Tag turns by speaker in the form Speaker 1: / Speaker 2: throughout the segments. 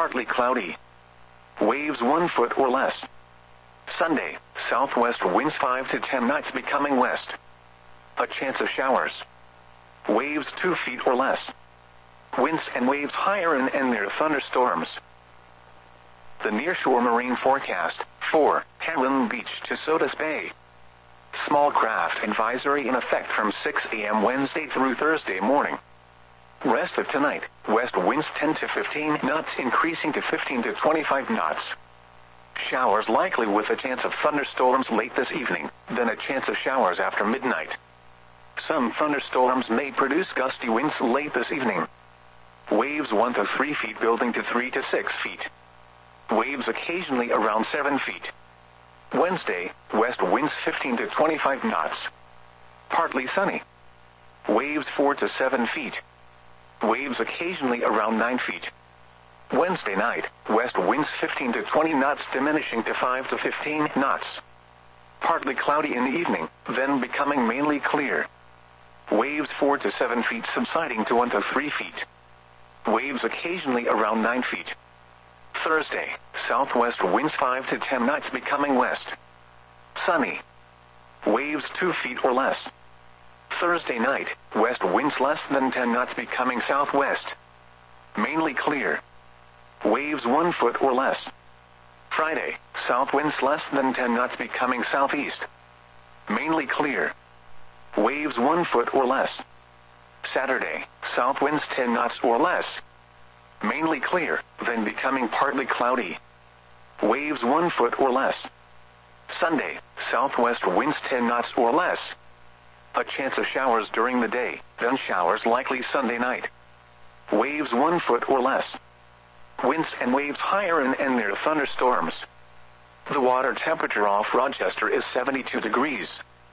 Speaker 1: partly cloudy. Waves 1 foot or less. Sunday, southwest winds 5 to 10 knots becoming west. A chance of showers. Waves 2 feet or less. Winds and waves higher and near thunderstorms. The nearshore marine forecast, 4, Heron Beach to Sodus Bay. Small craft advisory in effect from 6 a.m. Wednesday through Thursday morning. Rest of tonight, west winds 10 to 15 knots increasing to 15 to 25 knots. Showers likely with a chance of thunderstorms late this evening, then a chance of showers after midnight. Some thunderstorms may produce gusty winds late this evening. Waves 1 to 3 feet building to 3 to 6 feet. Waves occasionally around 7 feet. Wednesday, west winds 15 to 25 knots. Partly sunny. Waves 4 to 7 feet. Waves occasionally around 9 feet. Wednesday night, west winds 15 to 20 knots diminishing to 5 to 15 knots. Partly cloudy in the evening, then becoming mainly clear. Waves 4 to 7 feet subsiding to 1 to 3 feet. Waves occasionally around 9 feet. Thursday, southwest winds 5 to 10 knots becoming west. Sunny. Waves 2 feet or less. Thursday night, west winds less than 10 knots becoming southwest. Mainly clear. Waves 1 foot or less. Friday, south winds less than 10 knots becoming southeast. Mainly clear. Waves 1 foot or less. Saturday, south winds 10 knots or less. Mainly clear, then becoming partly cloudy. Waves 1 foot or less. Sunday, southwest winds 10 knots or less. A chance of showers during the day, then showers likely Sunday night. Waves 1 foot or less. Winds and waves higher and near thunderstorms. The water temperature off Rochester is 72 degrees.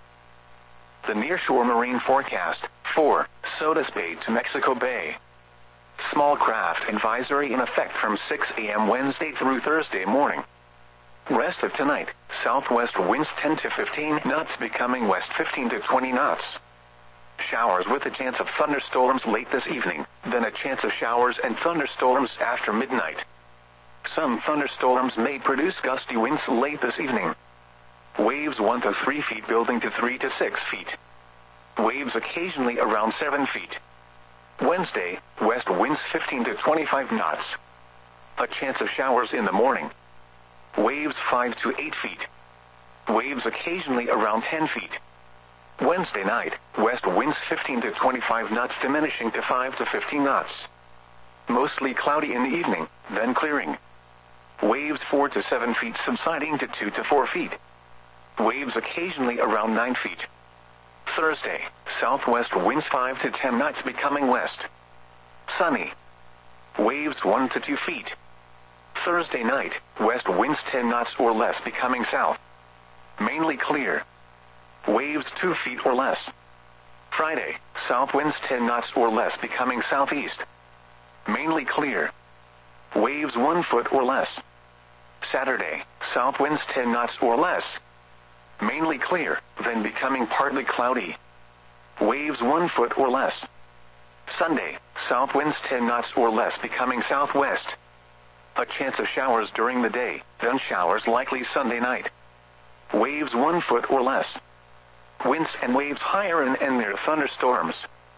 Speaker 1: The nearshore marine forecast, 4, Sodus Bay to Mexico Bay. Small craft advisory in effect from 6 a.m. Wednesday through Thursday morning. Rest of tonight, southwest winds 10 to 15 knots becoming west 15 to 20 knots. Showers with a chance of thunderstorms late this evening, then a chance of showers and thunderstorms after midnight. Some thunderstorms may produce gusty winds late this evening. Waves 1 to 3 feet building to 3 to 6 feet. Waves occasionally around 7 feet. Wednesday, west winds 15 to 25 knots. A chance of showers in the morning. Waves 5 to 8 feet. Waves occasionally around 10 feet. Wednesday night, west winds 15 to 25 knots diminishing to 5 to 15 knots. Mostly cloudy in the evening, then clearing. Waves 4 to 7 feet subsiding to 2 to 4 feet. Waves occasionally around 9 feet. Thursday, southwest winds 5 to 10 knots becoming west. Sunny. Waves 1 to 2 feet. Thursday night, west winds 10 knots or less becoming south. Mainly clear. Waves 2 feet or less. Friday, south winds 10 knots or less becoming southeast. Mainly clear. Waves 1 foot or less. Saturday, south winds 10 knots or less. Mainly clear, then becoming partly cloudy. Waves 1 foot or less. Sunday, south winds 10 knots or less becoming southwest. A chance of showers during the day, then showers likely Sunday night. Waves 1 foot or less. Winds and waves higher and near thunderstorms.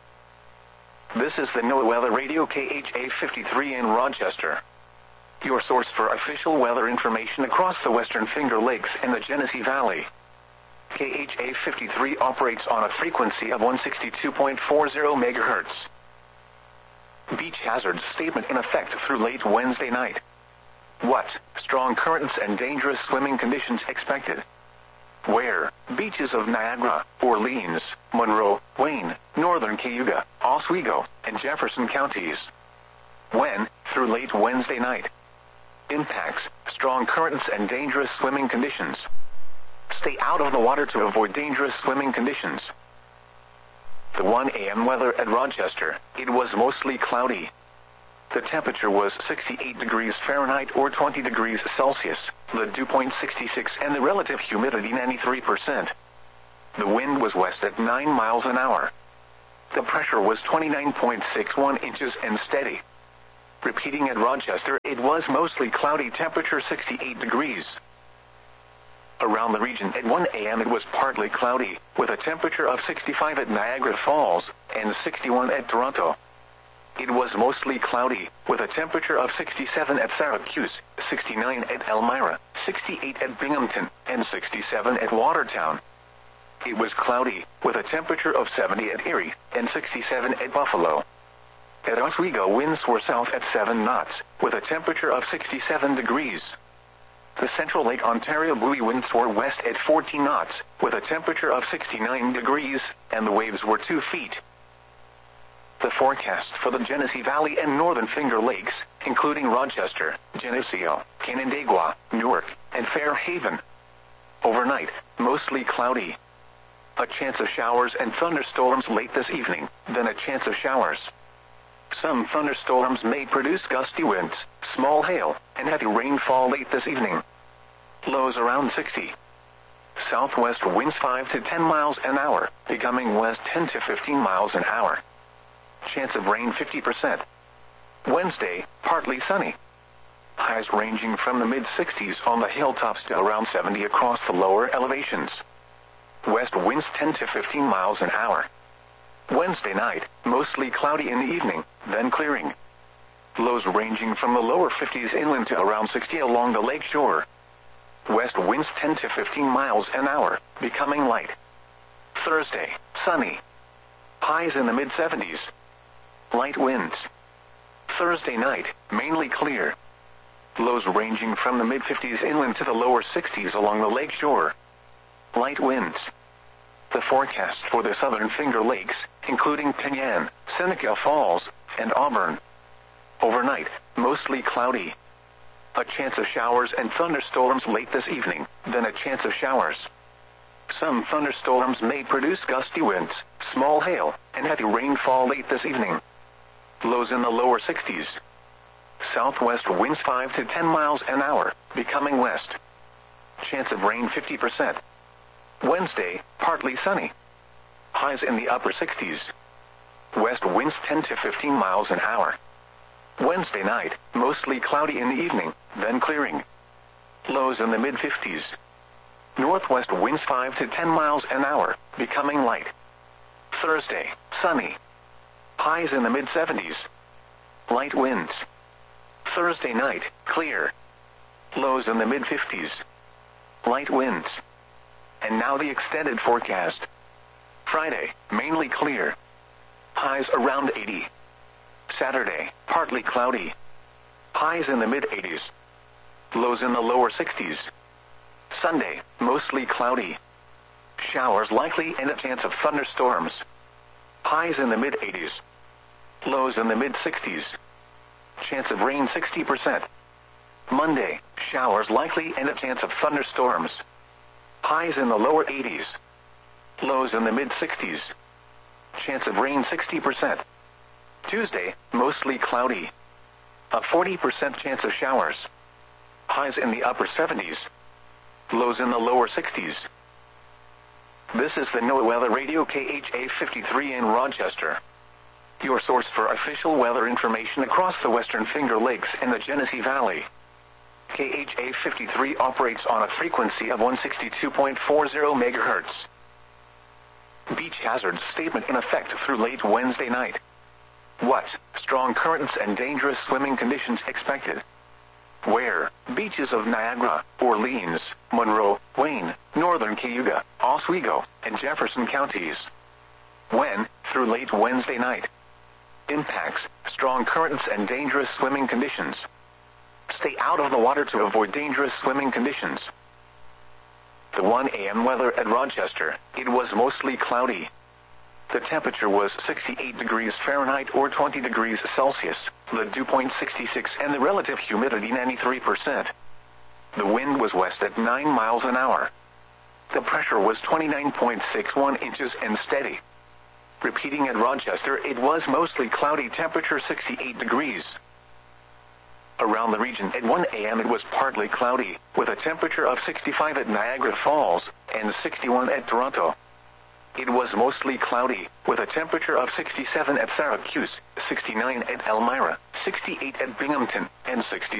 Speaker 1: This is the NOAA Weather Radio KHA 53 in Rochester. Your source for official weather information across the Western Finger Lakes and the Genesee Valley. KHA 53 operates on a frequency of 162.40 MHz. Beach hazard statement in effect through late Wednesday night. What? Strong currents and dangerous swimming conditions expected. Where? Beaches of Niagara, Orleans, Monroe, Wayne, Northern Cayuga, Oswego, and Jefferson counties. When? Through late Wednesday night. Impacts: strong currents and dangerous swimming conditions. Stay out of the water to avoid dangerous swimming conditions. The 1 a.m. weather at Rochester, it was mostly cloudy. The temperature was 68 degrees Fahrenheit or 20 degrees Celsius, the dew point 66 and the relative humidity 93%. The wind was west at 9 miles an hour. The pressure was 29.61 inches and steady. Repeating at Rochester, it was mostly cloudy, temperature 68 degrees. Around the region at 1 a.m. it was partly cloudy, with a temperature of 65 at Niagara Falls and 61 at Toronto. It was mostly cloudy, with a temperature of 67 at Syracuse, 69 at Elmira, 68 at Binghamton, and 67 at Watertown. It was cloudy, with a temperature of 70 at Erie, and 67 at Buffalo. At Oswego, winds were south at 7 knots, with a temperature of 67 degrees. The Central Lake Ontario buoy winds were west at 14 knots, with a temperature of 69 degrees, and the waves were 2 feet. The forecast for the Genesee Valley and Northern Finger Lakes, including Rochester, Geneseo, Canandaigua, Newark, and Fairhaven. Overnight, mostly cloudy. A chance of showers and thunderstorms late this evening, then a chance of showers. Some thunderstorms may produce gusty winds, small hail, and heavy rainfall late this evening. Lows around 60. Southwest winds 5 to 10 miles an hour, becoming west 10 to 15 miles an hour. Chance of rain 50%. Wednesday, partly sunny. Highs ranging from the mid-60s on the hilltops to around 70 across the lower elevations. West winds 10 to 15 miles an hour. Wednesday night, mostly cloudy in the evening, then clearing. Lows ranging from the lower 50s inland to around 60 along the lake shore. West winds 10 to 15 miles an hour, becoming light. Thursday, sunny. Highs in the mid-70s. Light winds. Thursday night, mainly clear. Lows ranging from the mid-50s inland to the lower 60s along the lake shore. Light winds. The forecast for the Southern Finger Lakes, including Penyan, Seneca Falls, and Auburn. Overnight, mostly cloudy. A chance of showers and thunderstorms late this evening, then a chance of showers. Some thunderstorms may produce gusty winds, small hail, and heavy rainfall late this evening. Lows in the lower 60s. Southwest winds 5 to 10 miles an hour, becoming west. Chance of rain 50%. Wednesday, partly sunny. Highs in the upper 60s. West winds 10 to 15 miles an hour. Wednesday night, mostly cloudy in the evening, then clearing. Lows in the mid-50s. Northwest winds 5 to 10 miles an hour, becoming light. Thursday, sunny. Highs in the mid-70s. Light winds. Thursday night, clear. Lows in the mid-50s. Light winds. And now the extended forecast. Friday, mainly clear. Highs around 80. Saturday, partly cloudy. Highs in the mid-80s. Lows in the lower 60s. Sunday, mostly cloudy. Showers likely and a chance of thunderstorms. Highs in the mid-80s. Lows in the mid-60s. Chance of rain 60%. Monday, showers likely and a chance of thunderstorms. Highs in the lower 80s. Lows in the mid-60s. Chance of rain 60%. Tuesday, mostly cloudy. A 40% chance of showers. Highs in the upper 70s. Lows in the lower 60s. This is the NOAA Weather Radio KHA 53 in Rochester. Your source for official weather information across the Western Finger Lakes and the Genesee Valley. KHA 53 operates on a frequency of 162.40 MHz. Beach hazard statement in effect through late Wednesday night. What? Strong currents and dangerous swimming conditions expected. Where? Beaches of Niagara, Orleans, Monroe, Wayne, Northern Cayuga, Oswego, and Jefferson counties. When? Through late Wednesday night. Impacts: strong currents and dangerous swimming conditions. Stay out of the water to avoid dangerous swimming conditions. The 1 a.m. weather at Rochester, it was mostly cloudy. The temperature was 68 degrees Fahrenheit or 20 degrees Celsius, the dew point 66 and the relative humidity 93%. The wind was west at 9 miles an hour. The pressure was 29.61 inches and steady. Repeating at Rochester, it was mostly cloudy, temperature 68 degrees. Around the region at 1 a.m. it was partly cloudy, with a temperature of 65 at Niagara Falls and 61 at Toronto. It was mostly cloudy, with a temperature of 67 at Syracuse, 69 at Elmira, 68 at Binghamton, and 60